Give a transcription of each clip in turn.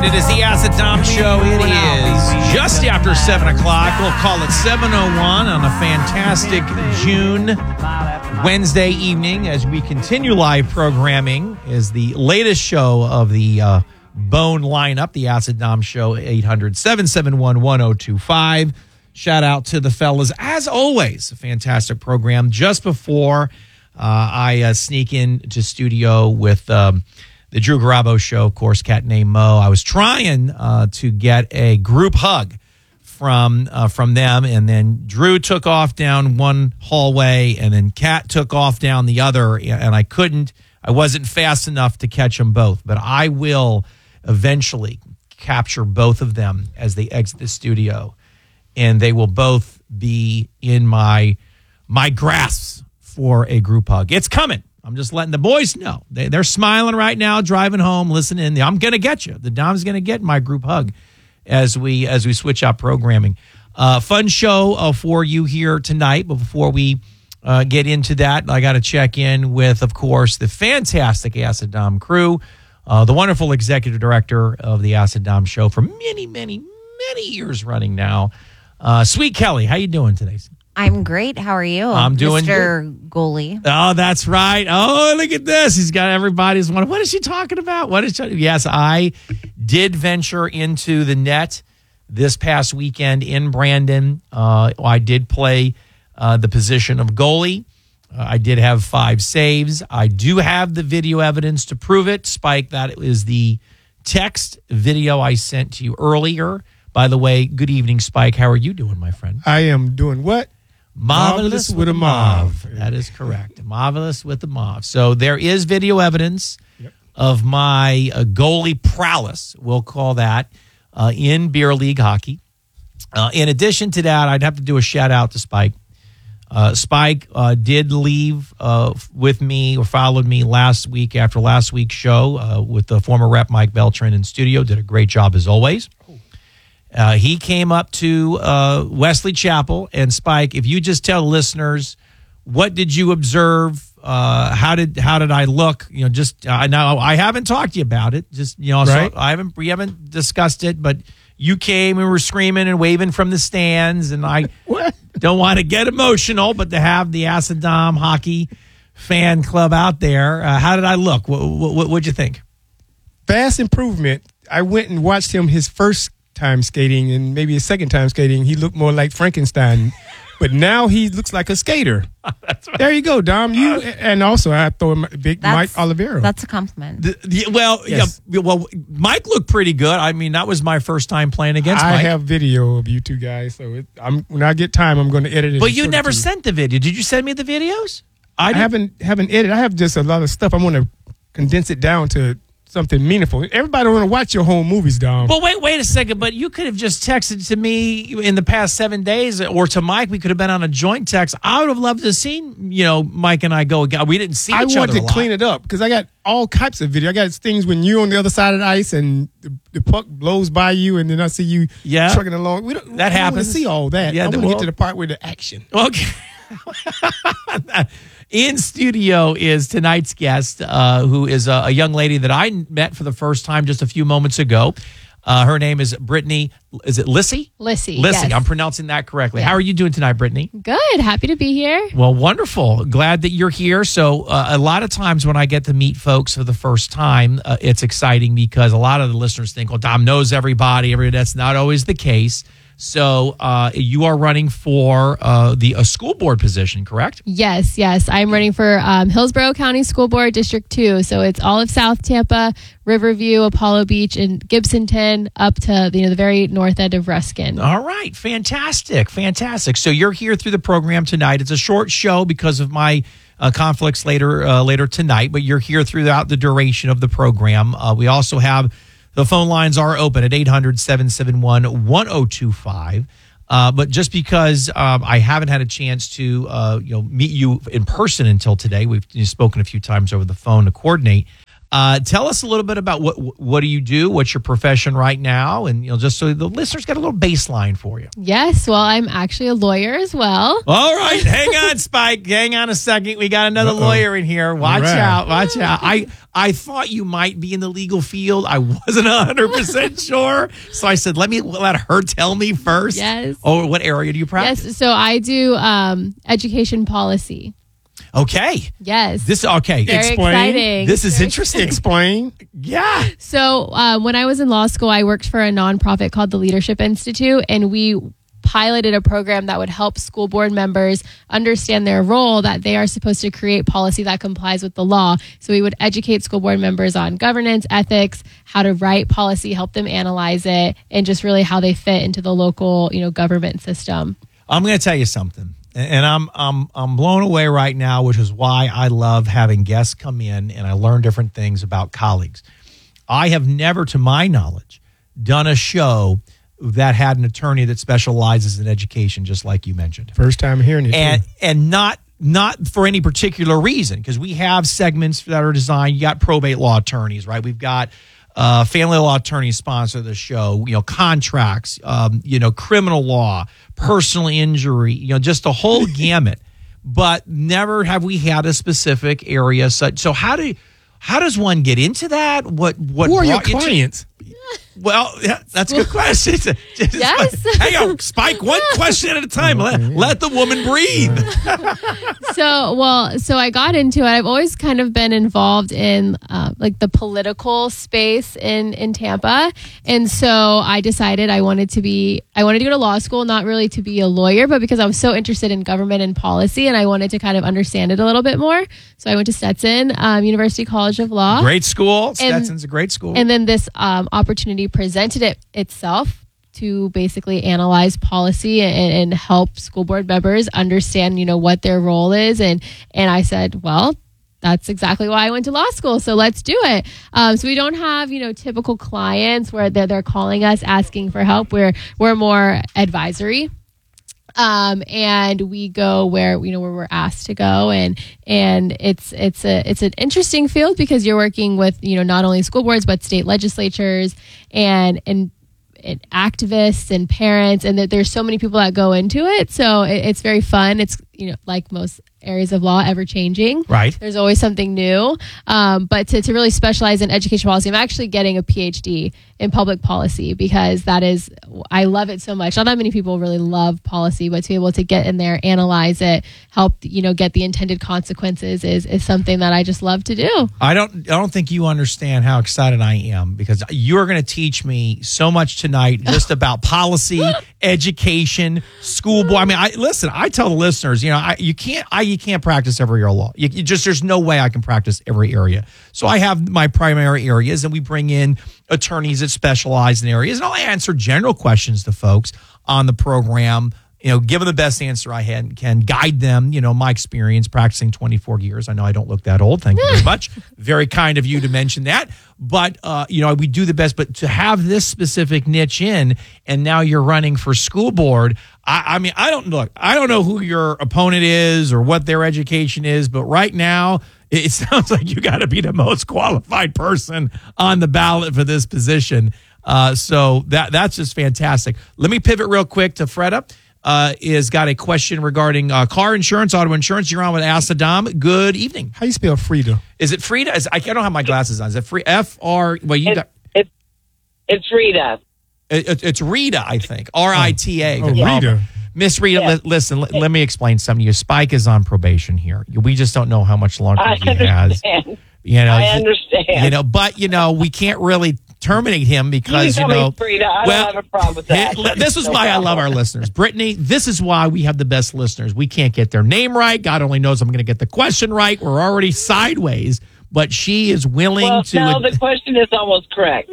It is the Acid Dom Show. It is just after 7 o'clock. We'll call it 7:01 on a fantastic June Wednesday evening as we continue live programming. Is the latest show of the Bone lineup, the Acid Dom Show, 800-771-1025. Shout out to the fellas. As always, a fantastic program. Just before I sneak into studio with the Drew Garabo Show, of course, cat named Mo, I was trying to get a group hug from them, and then Drew took off down one hallway, and then Cat took off down the other, and I wasn't fast enough to catch them both, but I will eventually capture both of them as they exit the studio, and they will both be in my grasp for a group hug. It's coming. I'm just letting the boys know. They're smiling right now, driving home, listening. I'm going to get you. The Dom's going to get my group hug as we switch out programming. Fun show for you here tonight. But before we get into that, I got to check in with, of course, the fantastic Acid Dom crew, the wonderful executive director of the Acid Dom Show for many, many, many years running now. Sweet Kelly, how you doing today? I'm great. How are you? I'm doing Mr. Goalie. Oh, that's right. Oh, look at this. He's got everybody's one. What is she talking about? Yes, I did venture into the net this past weekend in Brandon. I did play the position of goalie. I did have 5 saves. I do have the video evidence to prove it. Spike, that is the text video I sent to you earlier. By the way, good evening, Spike. How are you doing, my friend? I am doing what? Marvelous with a mauve. That is correct. Marvelous with a mauve. So there is video evidence of my goalie prowess, we'll call that, in beer league hockey. In addition to that, I'd have to do a shout out to Spike. Spike did leave with me or followed me last week after last week's show with the former rep Mike Beltran in studio. Did a great job as always. He came up to Wesley Chapel, and Spike, if you just tell listeners, what did you observe? How did I look? Now I haven't talked to you about it. Right. So we haven't discussed it, but you came and were screaming and waving from the stands, and I don't want to get emotional, but to have the Acid Dom hockey fan club out there, how did I look? What'd you think? Vast improvement. I went and watched him his first time skating and maybe his second time skating. He looked more like Frankenstein, but now he looks like a skater. That's right. There you go, Dom. And also I throw him Mike Olivero. That's a compliment. Yes. Mike looked pretty good. I mean, that was my first time playing against Mike. I have video of you two guys, so when I get time, I'm going to edit it. But you never sent the video. Did you send me the videos? I haven't edited. I have just a lot of stuff. I want to condense it down to something meaningful. Everybody want to watch your home movies, Dom. Well, wait a second. But you could have just texted to me in the past 7 days, or to Mike. We could have been on a joint text. I would have loved to have seen, Mike and I go. We didn't see each other. I wanted to clean it up because I got all types of video. I got things when you're on the other side of the ice and the puck blows by you, and then I see you trucking along. That happens. I want to see all that. Yeah, I want to get to the part where the action. Okay. In studio is tonight's guest, who is a young lady that I met for the first time just a few moments ago. Her name is Brittany. Is it Lissy? Lissy. Yes. I'm pronouncing that correctly. Yeah. How are you doing tonight, Brittany? Good. Happy to be here. Well, wonderful. Glad that you're here. So a lot of times when I get to meet folks for the first time, it's exciting because a lot of the listeners think, well, Dom knows everybody. That's not always the case. So you are running for a school board position, correct? Yes. I'm running for Hillsborough County School Board District 2. So it's all of South Tampa, Riverview, Apollo Beach, and Gibsonton up to the very north end of Ruskin. All right. Fantastic. So you're here through the program tonight. It's a short show because of my conflicts later tonight, but you're here throughout the duration of the program. We also have the phone lines are open at 800-771-1025. But just because I haven't had a chance to meet you in person until today, we've spoken a few times over the phone to coordinate. Tell us a little bit about what do you do? What's your profession right now? And just so the listeners get a little baseline for you. Yes, well, I'm actually a lawyer as well. All right, hang on, Spike. Hang on a second. We got another lawyer in here. Watch out. Watch out. I thought you might be in the legal field. I wasn't 100% sure. So I said, let her tell me first. Yes. Oh, what area do you practice? Yes, so I do education policy. Okay. Yes. Okay. Very Explain. exciting. This is interesting. Explain. Yeah. So when I was in law school, I worked for a nonprofit called the Leadership Institute, and we piloted a program that would help school board members understand their role, that they are supposed to create policy that complies with the law. So we would educate school board members on governance, ethics, how to write policy, help them analyze it, and just really how they fit into the local, government system. I'm going to tell you something. And I'm blown away right now, which is why I love having guests come in and I learn different things about colleagues. I have never, to my knowledge, done a show that had an attorney that specializes in education, just like you mentioned. First time hearing it. And not for any particular reason, because we have segments that are designed. You got probate law attorneys, right? We've got family law attorneys sponsor the show, contracts, criminal law, personal injury, just a whole gamut. But never have we had a specific area such. So how does one get into that? Who are your clients? Well, yeah, that's a good question. Yes. Hey, Spike, one question at a time. Let the woman breathe. So I got into it. I've always kind of been involved in like the political space in Tampa. And so I decided I wanted to go to law school, not really to be a lawyer, but because I was so interested in government and policy and I wanted to kind of understand it a little bit more. So I went to Stetson, University College of Law. Great school. Stetson's a great school. And then this opportunity presented itself to basically analyze policy and help school board members understand, what their role is. And I said, well, that's exactly why I went to law school. So let's do it. So we don't have, typical clients where they're calling us asking for help. We're more advisory. And we go where we're asked to go, and it's an interesting field because you're working with not only school boards but state legislatures and activists and parents, and there's so many people that go into it. So it's very fun. It's like most areas of law, ever changing. Right. There's always something new. But to really specialize in education policy, I'm actually getting a PhD in public policy because I love it so much. Not that many people really love policy, but to be able to get in there, analyze it, help, get the intended consequences is something that I just love to do. I don't think you understand how excited I am because you're going to teach me so much tonight just about policy, education, school board. I mean, I tell the listeners, you can't practice every area of law. There's no way I can practice every area. So I have my primary areas, and we bring in attorneys that specialize in areas, and I'll answer general questions to folks on the program. Give them the best answer I can guide them. My experience practicing 24 years. I know I don't look that old. Thank you very much. Very kind of you to mention that. But, we do the best. But to have this specific niche in, and now you're running for school board, I don't know who your opponent is or what their education is, but right now it sounds like you got to be the most qualified person on the ballot for this position. So that's just fantastic. Let me pivot real quick to Freda. Is got a question regarding car insurance, auto insurance. You're on with Asadam. Good evening. How you spell Frida? Is it Frida? I don't have my glasses on. Is it F-R? Well, it's Rita. It's Rita, I think. R-I-T-A. Rita. Miss Rita, Yes. listen, let me explain something to you. Spike is on probation here. We just don't know how much longer I he has. understand. I understand. But we can't really terminate him because you can call me Frida. I don't have a problem with that. This is why I love our listeners. Brittany, this is why we have the best listeners. We can't get their name right. God only knows I'm going to get the question right. We're already sideways, but she is willing to. No, the question is almost correct.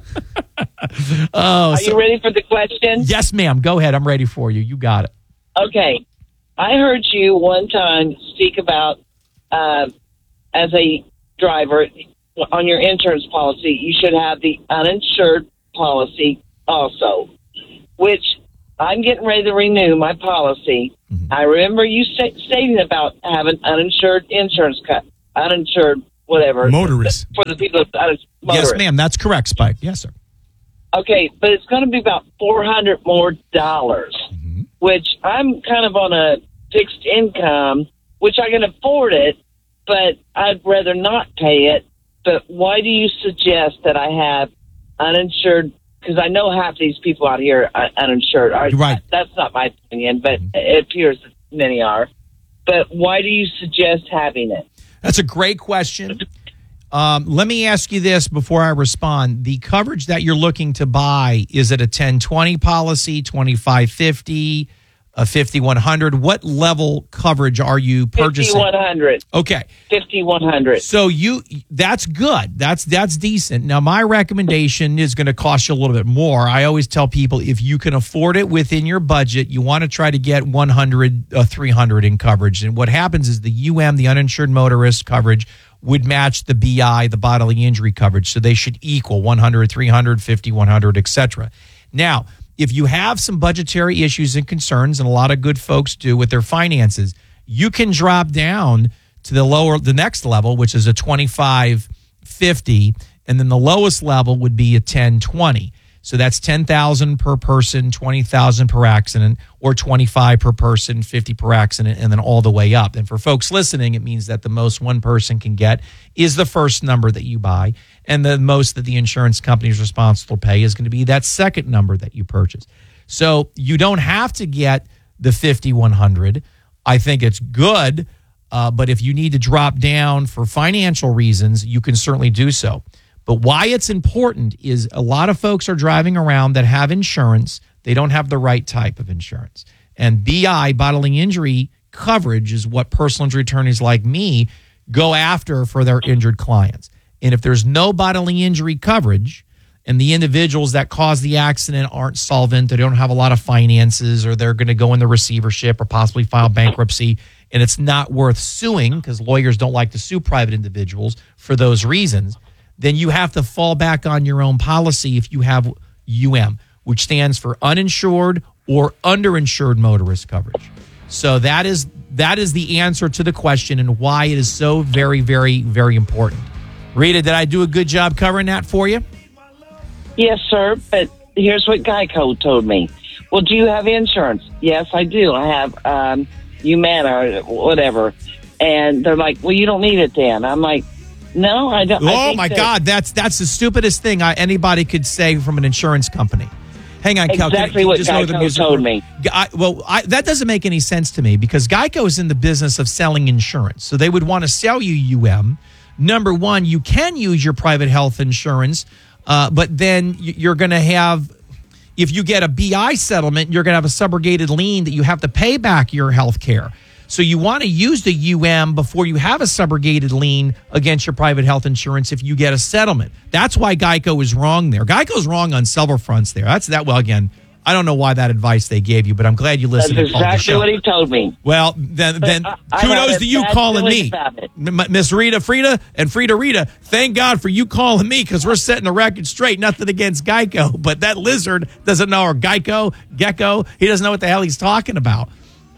Are you ready for the question? Yes, ma'am. Go ahead. I'm ready for you. You got it. Okay. I heard you one time speak about as a driver on your insurance policy, you should have the uninsured policy also, which I'm getting ready to renew my policy. Mm-hmm. I remember you stating about having uninsured whatever. Motorists. For the people that Yes, motorists. ma'am. That's correct, Spike. Yes, sir. Okay, but it's going to be about $400 more, which I'm kind of on a fixed income, which I can afford it, but I'd rather not pay it. But why do you suggest that I have uninsured? Because I know half these people out here are uninsured. Right. That's not my opinion, but it appears that many are. But why do you suggest having it? That's a great question. Let me ask you this before I respond. The coverage that you're looking to buy, is it a 1020 policy, 2550, a 5100? What level coverage are you purchasing? 5100. Okay. 5100. So that's good. That's decent. Now my recommendation is going to cost you a little bit more. I always tell people if you can afford it within your budget, you want to try to get 100, 300 in coverage. And what happens is the the uninsured motorist coverage, would match the BI, the bodily injury coverage. So they should equal 100, 300, 50, 100, etc. Now, if you have some budgetary issues and concerns, and a lot of good folks do with their finances, you can drop down to the next level, which is a 2550, and then the lowest level would be a 1020. So that's $10,000 per person, $20,000 per accident, or $25,000 per person, $50,000 per accident, and then all the way up. And for folks listening, it means that the most one person can get is the first number that you buy, and the most that the insurance company is responsible to pay is going to be that second number that you purchase. So you don't have to get the 5100. I think it's good, but if you need to drop down for financial reasons, you can certainly do so. But why it's important is a lot of folks are driving around that have insurance. They don't have the right type of insurance. And BI, bodily injury coverage, is what personal injury attorneys like me go after for their injured clients. And if there's no bodily injury coverage and the individuals that caused the accident aren't solvent, they don't have a lot of finances, or they're going to go into receivership or possibly file bankruptcy, and it's not worth suing because lawyers don't like to sue private individuals for those reasons, then you have to fall back on your own policy if you have which stands for uninsured or underinsured motorist coverage. So that is the answer to the question and why it is so very, very, very important. Rita, did I do a good job covering that for you? Yes, sir, but here's what Geico told me. Well, do you have insurance? Yes, I do. I have Humana or whatever. And they're like, well, you don't need it then. I'm like, no, I don't. Oh, my God. That's the stupidest thing anybody could say from an insurance company. Hang on, Cal. Exactly what Geico told me. That doesn't make any sense to me because Geico is in the business of selling insurance. So they would want to sell you Number one, you can use your private health insurance, but then you're going to have, if you get a BI settlement, you're going to have a subrogated lien that you have to pay back your health care. So you want to use the before you have a subrogated lien against your private health insurance if you get a settlement. That's why Geico is wrong there. Geico's wrong on several fronts there. Well, again, I don't know why that advice they gave you, but I'm glad you listened. That's exactly what he told me. Well, then kudos to you calling me. Miss Frida Rita, thank God for you calling me because we're setting the record straight. Nothing against Geico, but that lizard doesn't know, or Gecko, he doesn't know what the hell he's talking about.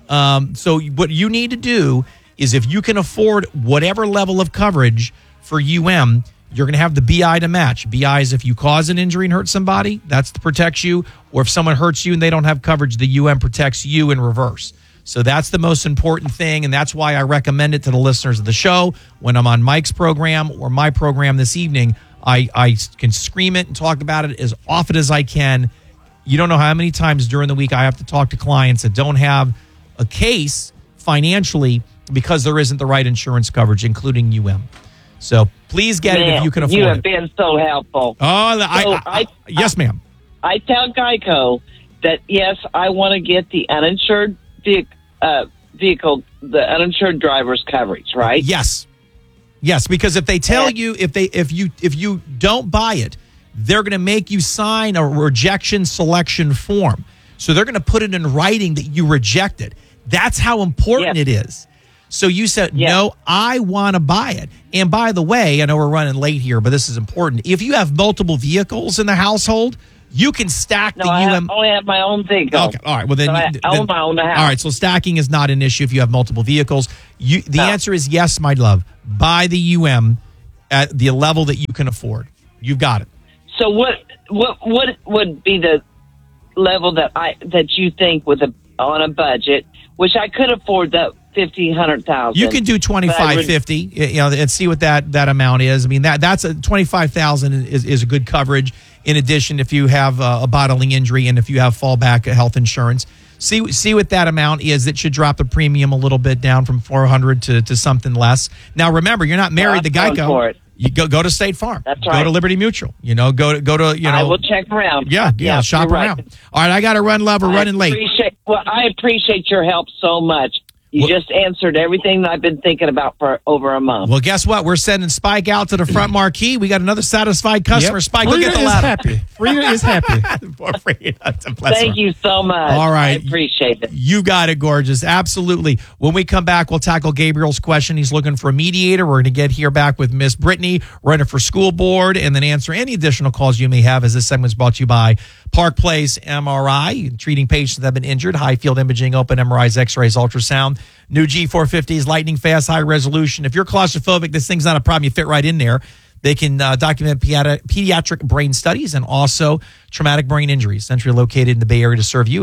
So what you need to do is if you can afford whatever level of coverage for you're going to have the BI to match. BI is if you cause an injury and hurt somebody, that's to protect you. Or if someone hurts you and they don't have coverage, the protects you in reverse. So that's the most important thing, and that's why I recommend it to the listeners of the show. When I'm on Mike's program or my program this evening, I can scream it and talk about it as often as I can. You don't know how many times during the week I have to talk to clients that don't have a case financially because there isn't the right insurance coverage, including So please get it if you can afford it. You have been so helpful. Oh, yes, ma'am. I tell Geico that, yes, I want to get the uninsured vehicle, the uninsured driver's coverage, right? Yes, because if they tell you, if you don't buy it, they're going to make you sign a rejection selection form. So they're going to put it in writing that you reject it. That's how important it is. So you said, no, I want to buy it. And by the way, I know we're running late here, but this is important. If you have multiple vehicles in the household, you can stack I only have my own vehicle. Okay, all right. Well, then I own my own house. All right, so stacking is not an issue if you have multiple vehicles. The answer is yes, my love. Buy the at the level that you can afford. You've got it. So what would be the level that you think on a budget, which I could afford the $1,500,000. You can do 2550, you know, and see what that amount is. I mean, that's a 25,000 is a good coverage. In addition, if you have a bodily injury and if you have fallback health insurance, see what that amount is. It should drop the premium a little bit down from $400 to something less. Now, remember, you're not married to Geico. You go to State Farm. That's right. Go to Liberty Mutual. You know, go to you know. I will check around. Yeah, shop around. Right. All right, I got to run, love. We're running late. I appreciate your help so much. You just answered everything that I've been thinking about for over a month. Well, guess what? We're sending Spike out to the front marquee. We got another satisfied customer. Yep. Spike, look at the ladder. Frida is happy. Poor Frida. Thank you so much. All right. I appreciate it. You got it, gorgeous. Absolutely. When we come back, we'll tackle Gabriel's question. He's looking for a mediator. We're going to get here back with Miss Brittany, running for school board, and then answer any additional calls you may have, as this segment is brought to you by Park Place MRI, treating patients that have been injured, high field imaging, open MRIs, x-rays, ultrasound. New G450s, lightning fast, high resolution. If you're claustrophobic, this thing's not a problem. You fit right in there. They can document pediatric brain studies and also traumatic brain injuries. Centrally located in the Bay Area to serve you at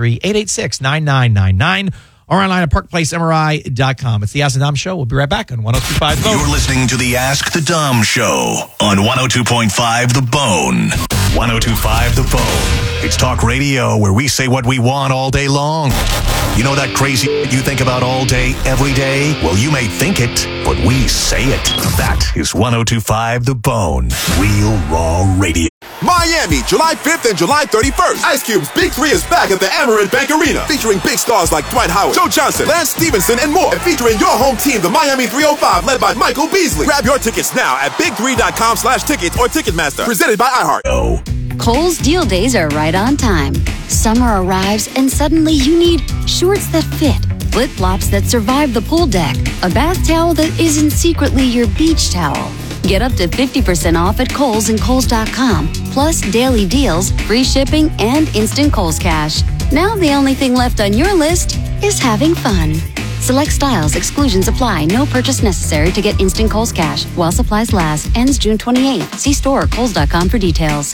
813-886-9999 or online at parkplacemri.com. It's the Ask the Dom Show. We'll be right back on 102.5 The Bone. You're listening to the Ask the Dom Show on 102.5 The Bone. 102.5 The Bone. It's talk radio where we say what we want all day long. You know that crazy you think about all day, every day? Well, you may think it, but we say it. That is 102.5 The Bone. Real Raw Radio. Miami, July 5th and July 31st. Ice Cube's Big 3 is back at the Amerant Bank Arena, featuring big stars like Dwight Howard, Joe Johnson, Lance Stevenson, and more. And featuring your home team, the Miami 305, led by Michael Beasley. Grab your tickets now at big3.com/tickets or Ticketmaster. Presented by iHeart. Kohl's Deal Days are right on time. Summer arrives and suddenly you need shorts that fit, flip-flops that survive the pool deck, a bath towel that isn't secretly your beach towel. Get up to 50% off at Kohl's and Kohls.com, plus daily deals, free shipping, and instant Kohl's Cash. Now the only thing left on your list is having fun. Select styles, exclusions apply. No purchase necessary to get instant Kohl's Cash. While supplies last. Ends June 28th. See store or Kohls.com for details.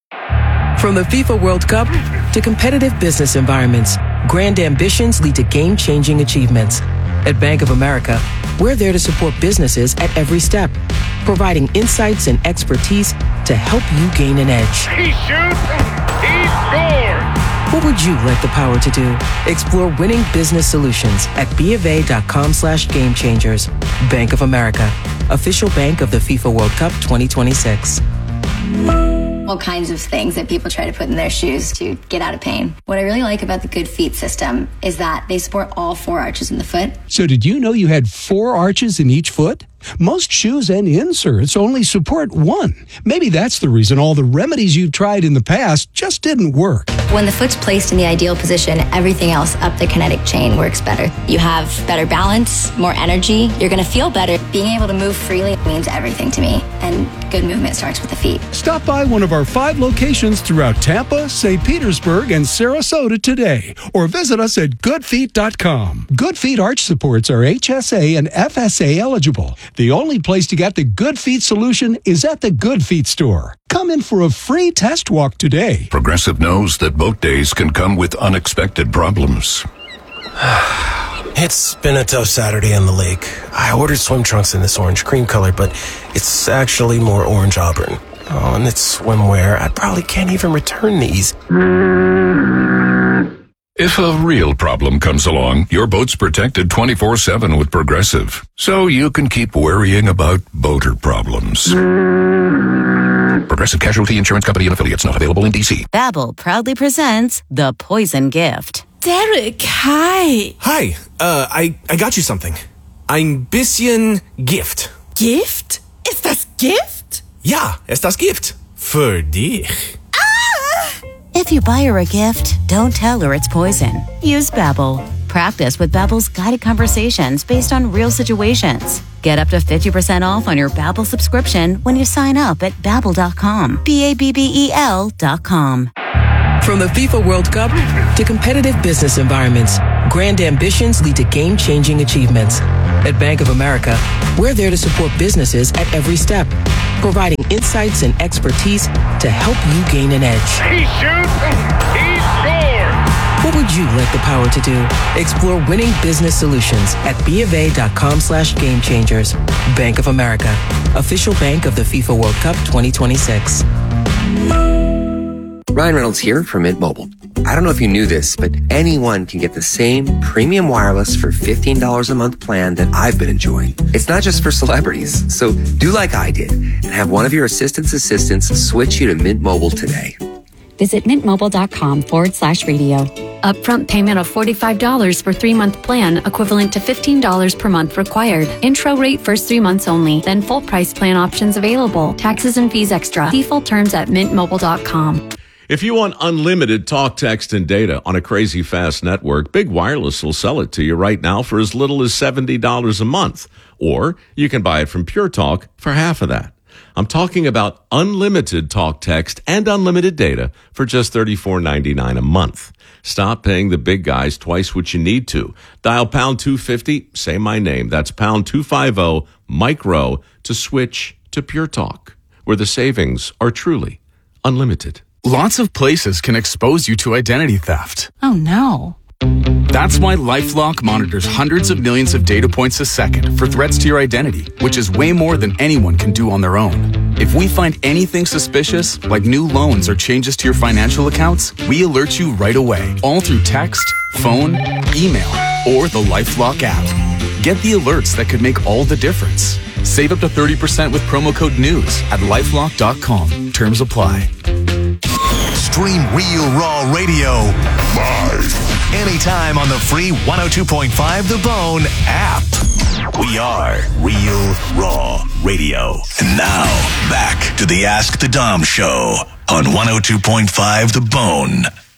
From the FIFA World Cup to competitive business environments, grand ambitions lead to game-changing achievements. At Bank of America, we're there to support businesses at every step, providing insights and expertise to help you gain an edge. He shoots, he scores! What would you like the power to do? Explore winning business solutions at BofA.com/gamechangers. Bank of America, official bank of the FIFA World Cup 2026. All kinds of things that people try to put in their shoes to get out of pain. What I really like about the Good Feet system is that they support all 4 arches in the foot. So did you know you had 4 arches in each foot? Most shoes and inserts only support 1. Maybe that's the reason all the remedies you've tried in the past just didn't work. When the foot's placed in the ideal position, everything else up the kinetic chain works better. You have better balance, more energy. You're going to feel better. Being able to move freely means everything to me. And good movement starts with the feet. Stop by one of our 5 locations throughout Tampa, St. Petersburg, and Sarasota today, or visit us at goodfeet.com. Good Feet arch supports are HSA and FSA eligible. The only place to get the Good Feet solution is at the Good Feet store. Come in for a free test walk today. Progressive knows that boat days can come with unexpected problems. It's been a tough Saturday on the lake. I ordered swim trunks in this orange cream color, but it's actually more orange auburn. Oh, and it's swimwear. I probably can't even return these. If a real problem comes along, your boat's protected 24/7 with Progressive. So you can keep worrying about boater problems. Progressive Casualty Insurance Company and Affiliates, not available in D.C. Babbel proudly presents The Poison Gift. Derek, hi. Hi, I got you something. Ein bisschen Gift. Gift? Ist das Gift? Ja, ist das Gift. Für dich. If you buy her a gift, don't tell her it's poison. Use Babbel. Practice with Babbel's guided conversations based on real situations. Get up to 50% off on your Babbel subscription when you sign up at Babbel.com. BABBEL.com. From the FIFA World Cup to competitive business environments, Grand ambitions lead to game-changing achievements. At Bank of America, we're there to support businesses at every step, providing insights and expertise to help you gain an edge. He shoots. He scores. What would you like the power to do? Explore winning business solutions at BofA.com/gamechangers. Bank of America, official bank of the FIFA World Cup 2026. Ryan Reynolds here from Mint Mobile. I don't know if you knew this, but anyone can get the same premium wireless for $15 a month plan that I've been enjoying. It's not just for celebrities, so do like I did and have one of your assistants switch you to Mint Mobile today. Visit mintmobile.com/radio. Upfront payment of $45 for 3-month plan, equivalent to $15 per month required. Intro rate first 3 months only, then full price plan options available. Taxes and fees extra. See full terms at mintmobile.com. If you want unlimited talk, text, and data on a crazy fast network, Big Wireless will sell it to you right now for as little as $70 a month. Or you can buy it from Pure Talk for half of that. I'm talking about unlimited talk, text, and unlimited data for just $34.99 a month. Stop paying the big guys twice what you need to. Dial pound 250, say my name. That's pound 250 micro to switch to Pure Talk, where the savings are truly unlimited. Lots of places can expose you to identity theft. Oh no. That's why LifeLock monitors hundreds of millions of data points a second for threats to your identity, which is way more than anyone can do on their own. If we find anything suspicious, like new loans or changes to your financial accounts, we alert you right away, all through text, phone, email, or the LifeLock app. Get the alerts that could make all the difference. Save up to 30% with promo code NEWS at LifeLock.com. Terms apply. Stream Real Raw Radio live anytime on the free 102.5 The Bone app. We are Real Raw Radio. And now, back to the Ask the Dom Show on 102.5 The Bone.